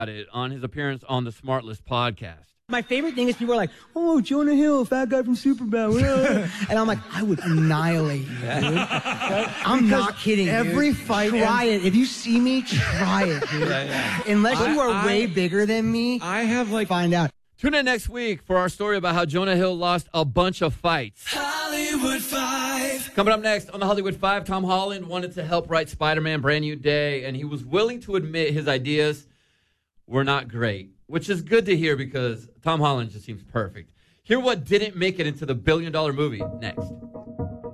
it on his appearance on the Smart List podcast. My favorite thing is people are like, oh, Jonah Hill, fat guy from Superbad. And I'm like, I would annihilate you, dude. I'm not kidding, every dude. fight Try it. If you see me, try it, dude. Unless you are way bigger than me, I have like find out. Tune in next week for our story about how Jonah Hill lost a bunch of fights. Hollywood 5. Coming up next on the Hollywood 5, Tom Holland wanted to help write Spider-Man Brand New Day, and he was willing to admit his ideas were not great, which is good to hear because Tom Holland just seems perfect. Hear what didn't make it into the billion-dollar movie next.